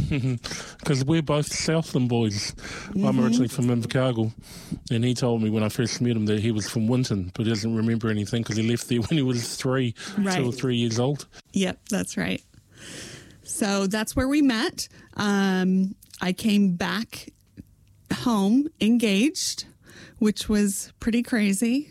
Because we're both Southland boys. I'm originally from Invercargill, and he told me when I first met him that he was from Winton, but he doesn't remember anything because he left there when he was 2 or 3 years old. Yep, that's right. So that's where we met. I came back home engaged, which was pretty crazy.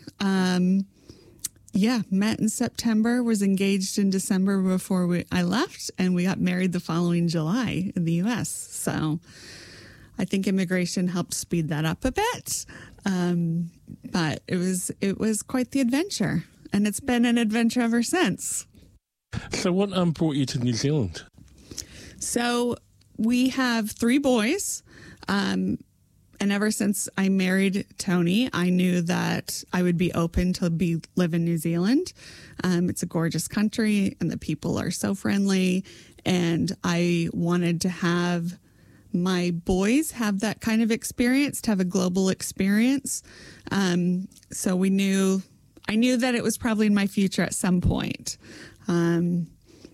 Met in September, was engaged in December before I left, and we got married the following July in the U.S. So I think immigration helped speed that up a bit. But it was quite the adventure, and it's been an adventure ever since. So what brought you to New Zealand? So we have 3 boys. And ever since I married Tony, I knew that I would be open to live in New Zealand. It's a gorgeous country and the people are so friendly. And I wanted to have my boys have that kind of experience, to have a global experience. So I knew that it was probably in my future at some point. And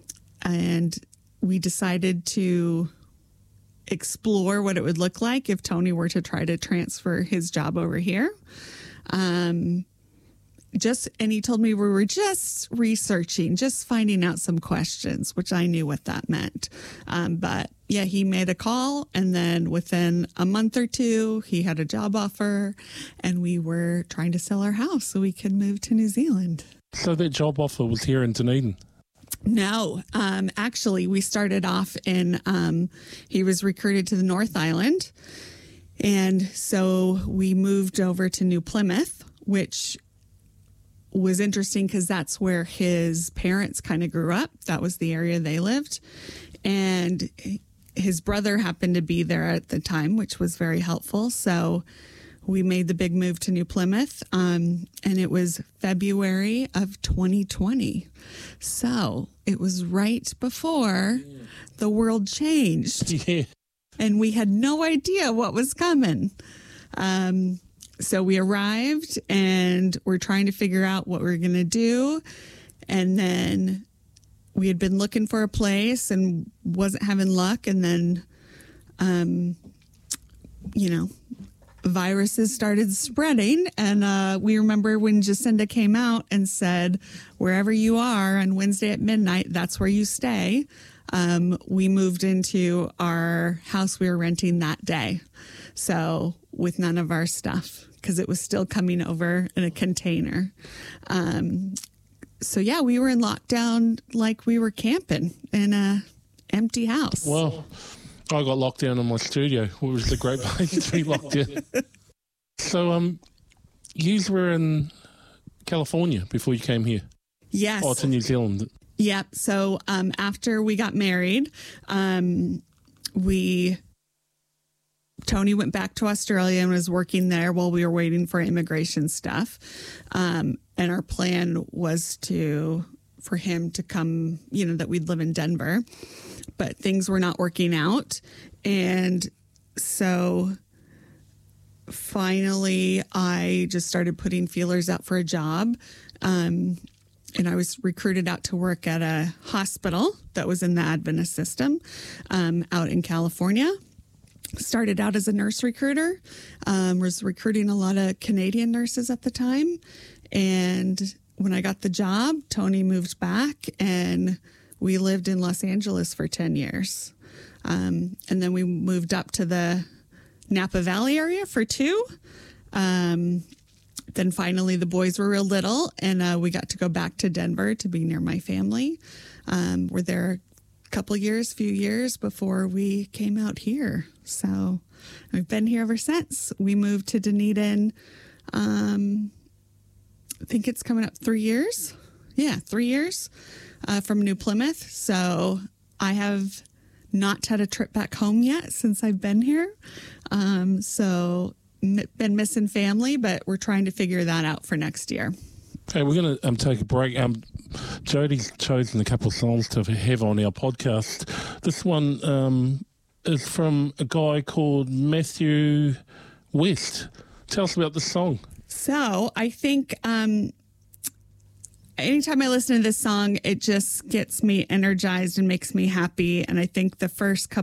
we decided to explore what it would look like if Tony were to try to transfer his job over here. And he told me we were just researching, just finding out some questions, which I knew what that meant. But yeah, he made a call, and then within a month or 2, he had a job offer, and we were trying to sell our house so we could move to New Zealand. So that job offer was here in Dunedin? No, actually, we started off he was recruited to the North Island. And so we moved over to New Plymouth, which was interesting because that's where his parents kind of grew up. That was the area they lived. And his brother happened to be there at the time, which was very helpful. So we made the big move to New Plymouth, and it was February of 2020. So it was right before the world changed. Yeah. And we had no idea what was coming. So we arrived, and we're trying to figure out what we're going to do. And then we had been looking for a place and wasn't having luck. And then, viruses started spreading, and we remember when Jacinda came out and said, wherever you are on Wednesday at midnight, that's where you stay. We moved into our house we were renting that day. So with none of our stuff, because it was still coming over in a container. So yeah, we were in lockdown like we were camping in a empty house. Well, I got locked down in my studio, which was the great place to be locked down. So, you were in California before you came here? Yes. Or to New Zealand? Yep. So, after we got married, Tony went back to Australia and was working there while we were waiting for immigration stuff. And our plan was for him to come, that we'd live in Denver. But things were not working out. And so finally, I just started putting feelers out for a job. And I was recruited out to work at a hospital that was in the Adventist system out in California. Started out as a nurse recruiter, was recruiting a lot of Canadian nurses at the time. And when I got the job, Tony moved back, and we lived in Los Angeles for 10 years. And then we moved up to the Napa Valley area for 2. Then finally the boys were real little, and we got to go back to Denver to be near my family. We're there few years before we came out here. So we've been here ever since. We moved to Dunedin. I think it's coming up 3 years. Yeah, 3 years from New Plymouth. So I have not had a trip back home yet since I've been here. So been missing family, but we're trying to figure that out for next year. Okay, we're going to take a break. Jody's chosen a couple of songs to have on our podcast. This one is from a guy called Matthew West. Tell us about this song. So I think anytime I listen to this song, it just gets me energized and makes me happy. And I think the first couple